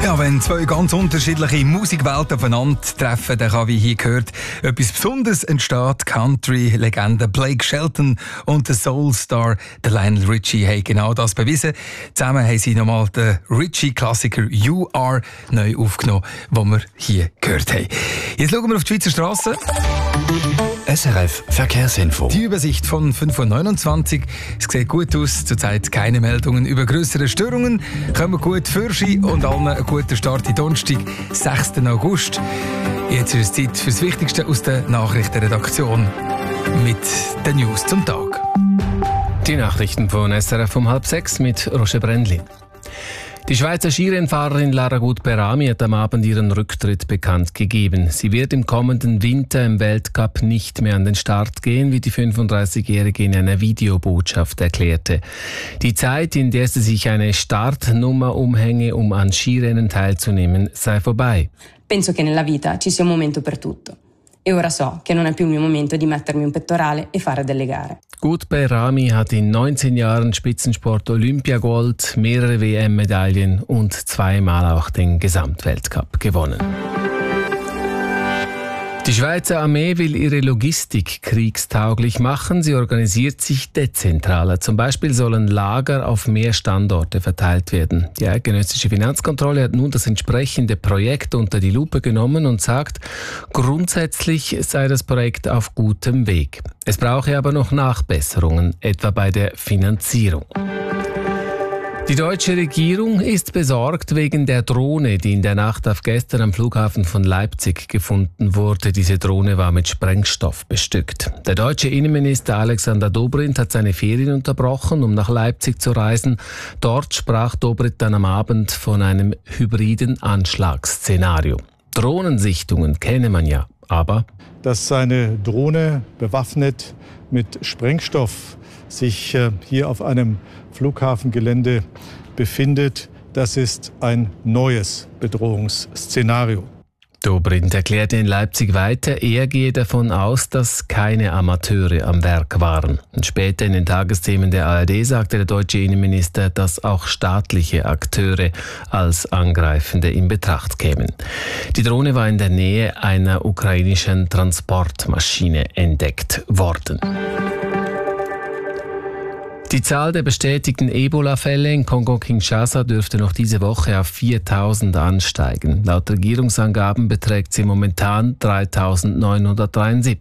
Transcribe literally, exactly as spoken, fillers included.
Ja, wenn zwei ganz unterschiedliche Musikwelten aufeinandertreffen, dann kann, wie hier gehört, etwas Besonderes entstehen. Country-Legende Blake Shelton und der Soul-Star Lionel Richie haben genau das bewiesen. Zusammen haben sie nochmal den Richie-Klassiker «You Are» neu aufgenommen, den wir hier gehört haben. Jetzt schauen wir auf die Schweizer Strassen. S R F Verkehrsinfo. Die Übersicht von fünf Uhr neunundzwanzig. Es sieht gut aus. Zurzeit keine Meldungen über grössere Störungen. Kommen gut für Sie und allen einen guten Start in Donnerstag, sechsten August. Jetzt ist es Zeit für das Wichtigste aus der Nachrichtenredaktion mit den News zum Tag. Die Nachrichten von S R F um halb sechs mit Roger Brändli. Die Schweizer Skirennfahrerin Lara Gut-Behrami hat am Abend ihren Rücktritt bekannt gegeben. Sie wird im kommenden Winter im Weltcup nicht mehr an den Start gehen, wie die fünfunddreißigjährige in einer Videobotschaft erklärte. Die Zeit, in der sie sich eine Startnummer umhänge, um an Skirennen teilzunehmen, sei vorbei. Penso che nella vita ci sia un momento per tutto. E ora so che non è più il mio momento di mettermi un pettorale e fare delle gare. Gut-Behrami hat in neunzehn Jahren Spitzensport Olympiagold, mehrere W M-Medaillen und zweimal auch den Gesamtweltcup gewonnen. Die Schweizer Armee will ihre Logistik kriegstauglich machen. Sie organisiert sich dezentraler. Zum Beispiel sollen Lager auf mehr Standorte verteilt werden. Die eidgenössische Finanzkontrolle hat nun das entsprechende Projekt unter die Lupe genommen und sagt, grundsätzlich sei das Projekt auf gutem Weg. Es brauche aber noch Nachbesserungen, etwa bei der Finanzierung. Die deutsche Regierung ist besorgt wegen der Drohne, die in der Nacht auf gestern am Flughafen von Leipzig gefunden wurde. Diese Drohne war mit Sprengstoff bestückt. Der deutsche Innenminister Alexander Dobrindt hat seine Ferien unterbrochen, um nach Leipzig zu reisen. Dort sprach Dobrindt dann am Abend von einem hybriden Anschlagsszenario. Drohnensichtungen kenne man ja, aber dass eine Drohne bewaffnet mit Sprengstoff sich hier auf einem Flughafengelände befindet, das ist ein neues Bedrohungsszenario. Dobrindt erklärte in Leipzig weiter, er gehe davon aus, dass keine Amateure am Werk waren. Und später in den Tagesthemen der A R D sagte der deutsche Innenminister, dass auch staatliche Akteure als Angreifende in Betracht kämen. Die Drohne war in der Nähe einer ukrainischen Transportmaschine entdeckt worden. Die Zahl der bestätigten Ebola-Fälle in Kongo-Kinshasa dürfte noch diese Woche auf viertausend ansteigen. Laut Regierungsangaben beträgt sie momentan dreitausendneunhundertdreiundsiebzig.